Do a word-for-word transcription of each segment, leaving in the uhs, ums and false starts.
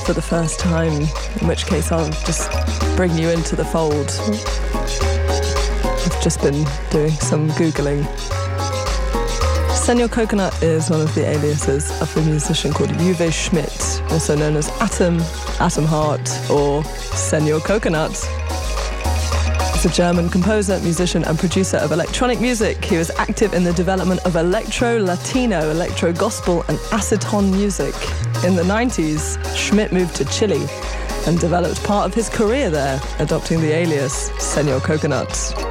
for the first time, in which case I'll just bring you into the fold. I've just been doing some Googling. Senor Coconut is one of the aliases of a musician called Uwe Schmidt, also known as Atom, Atom Heart, or Senor Coconut. He's a German composer, musician and producer of electronic music. He was active in the development of electro-Latino, electro-gospel and aceton music. In the nineties, Schmidt moved to Chile and developed part of his career there, adopting the alias Senor Coconut.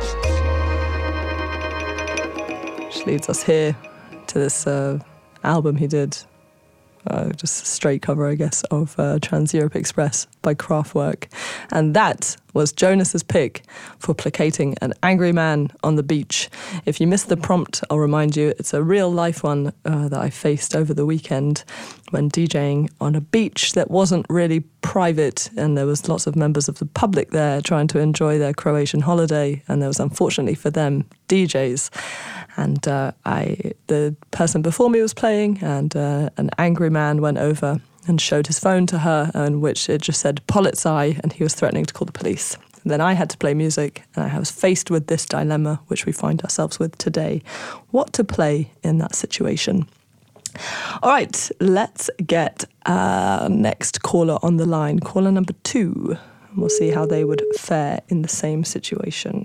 Which leads us here to this uh, album he did, uh, just a straight cover, I guess, of uh, Trans-Europe Express by Kraftwerk. And that was Jonas's pick for Placating an Angry Man on the Beach. If you missed the prompt, I'll remind you, it's a real life one uh, that I faced over the weekend when DJing on a beach that wasn't really private, and there was lots of members of the public there trying to enjoy their Croatian holiday, and there was, unfortunately for them, D Js. And uh, I, the person before me was playing, and uh, an angry man went over and showed his phone to her, in which it just said Polizei, and he was threatening to call the police. And then I had to play music, and I was faced with this dilemma, which we find ourselves with today. What to play in that situation? All right, let's get our next caller on the line, caller number two. And we'll see how they would fare in the same situation.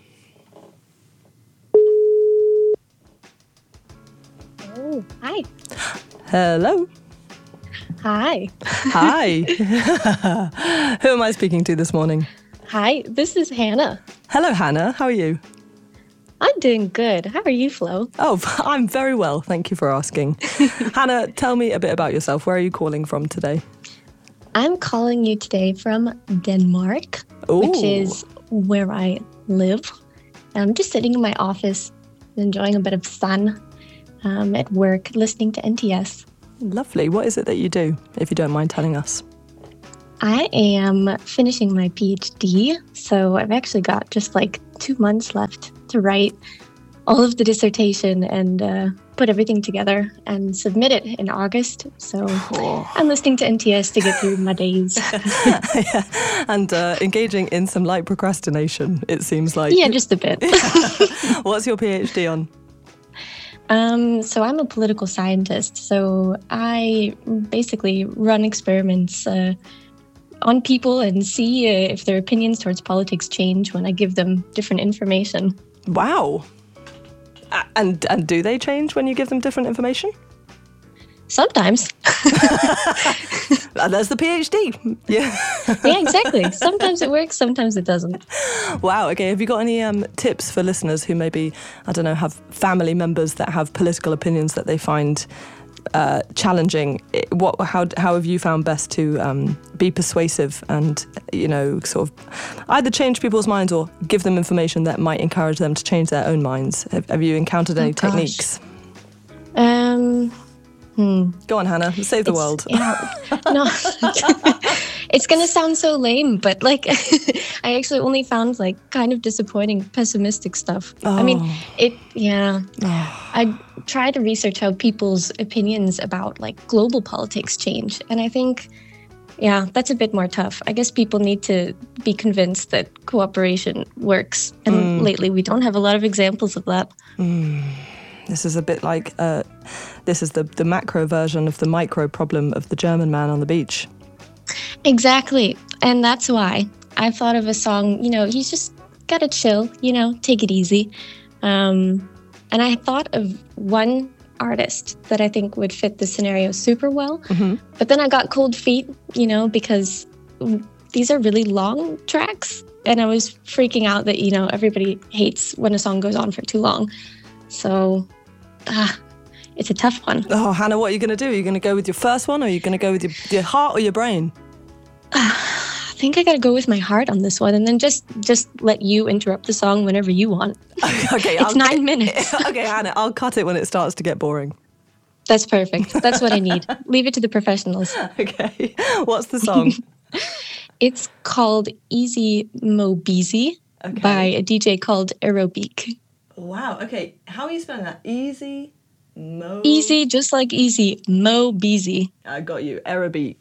Oh, hi. Hello. Hi. Hi. Who am I speaking to this morning? Hi, this is Hannah. Hello, Hannah. How are you? I'm doing good. How are you, Flo? Oh, I'm very well. Thank you for asking. Hannah, tell me a bit about yourself. Where are you calling from today? I'm calling you today from Denmark, Ooh. which is where I live. I'm just sitting in my office, enjoying a bit of sun um, at work, listening to N T S. Lovely. What is it that you do, if you don't mind telling us? I am finishing my PhD, so I've actually got just like two months left to write all of the dissertation and uh, put everything together and submit it in August. So oh. I'm listening to N T S to get through my days. Yeah. And uh, engaging in some light procrastination, it seems like. Yeah, just a bit. What's your PhD on? Um, so I'm a political scientist. So I basically run experiments uh, on people and see uh, if their opinions towards politics change when I give them different information. Wow. And and do they change when you give them different information? Sometimes. There's the PhD. Yeah. Yeah, exactly. Sometimes it works, sometimes it doesn't. Wow. Okay. Have you got any um, tips for listeners who maybe, I don't know, have family members that have political opinions that they find uh, challenging? What? How? How have you found best to um, be persuasive and, you know, sort of either change people's minds or give them information that might encourage them to change their own minds? Have, have you encountered any oh, techniques? Um. Hmm. Go on, Hannah. Save the it's, world. Yeah, no, it's gonna sound so lame, but like, I actually only found like kind of disappointing, pessimistic stuff. Oh. I mean, it. Yeah, oh. I try to research how people's opinions about like global politics change, and I think, yeah, that's a bit more tough. I guess people need to be convinced that cooperation works, and mm. lately we don't have a lot of examples of that. Mm. This is a bit like, uh, this is the, the macro version of the micro problem of the German man on the beach. Exactly. And that's why I thought of a song, you know, you just gotta chill, you know, take it easy. Um, and I thought of one artist that I think would fit the scenario super well. Mm-hmm. But then I got cold feet, you know, because these are really long tracks. And I was freaking out that, you know, everybody hates when a song goes on for too long. So, ah, it's a tough one. Oh, Hannah, what are you going to do? Are you going to go with your first one, or are you going to go with your, your heart or your brain? I think I got to go with my heart on this one, and then just just let you interrupt the song whenever you want. Okay, It's I'll, nine minutes. Okay, Hannah, I'll cut it when it starts to get boring. That's perfect. That's what I need. Leave it to the professionals. Okay. What's the song? It's called Easy Mo Beezy okay. by a D J called Aerobeak. Wow, okay. How are you spelling that? Easy Mo... Easy, just like easy. Mo Beezy. I got you. Aerobeak.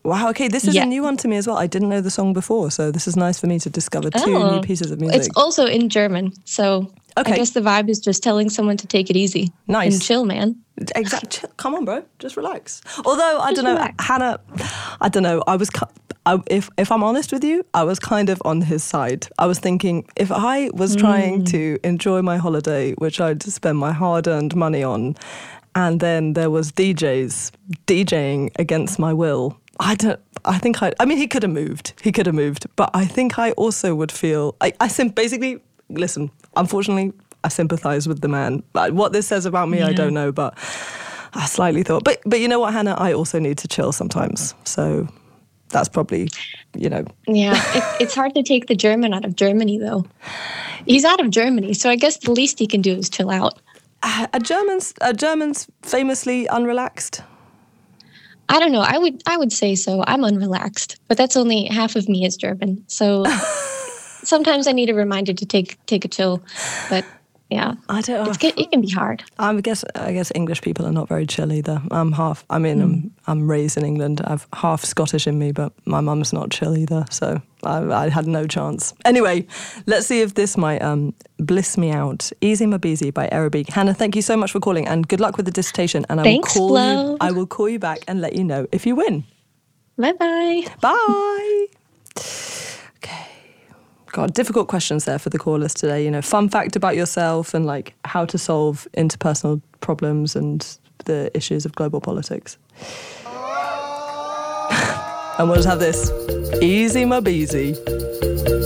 Wow, okay, this is Yeah. a new one to me as well. I didn't know the song before, so this is nice for me to discover two Oh. new pieces of music. It's also in German, so Okay. I guess the vibe is just telling someone to take it easy. Nice. And chill, man. Exactly. Come on, bro. Just relax. Although I Just don't know, relax. Hannah. I don't know. I was, ki- I, if if I'm honest with you, I was kind of on his side. I was thinking if I was trying to enjoy my holiday, which I'd spend my hard-earned money on, and then there was D Js DJing against my will. I don't. I think I. I mean, he could have moved. He could have moved. But I think I also would feel. I. I sim- basically listen. Unfortunately, I sympathise with the man. Like, what this says about me, I don't know. But I slightly thought. But but you know what, Hannah? I also need to chill sometimes. So that's probably, you know. Yeah, it, it's hard to take the German out of Germany, though. He's out of Germany, so I guess the least he can do is chill out. Are Germans are Germans famously unrelaxed? I don't know. I would I would say so. I'm unrelaxed, but that's only half of me is German. So sometimes I need a reminder to take take a chill. But yeah, I don't. it's, it can be hard. I guess I guess English people are not very chill either. I'm half. I mean, I'm I'm raised in England. I've half Scottish in me, but my mum's not chill either. So I, I had no chance. Anyway, let's see if this might um, bliss me out. Easy Ma Beezy by Arabic. Hannah, thank you so much for calling, and good luck with the dissertation. And I Thanks, will call Flo. you. I will call you back and let you know if you win. Bye bye. Bye. Okay. God, difficult questions there for the callers today. You know, fun fact about yourself and like how to solve interpersonal problems and the issues of global politics. And we'll just have this. Easy Ma Beezy.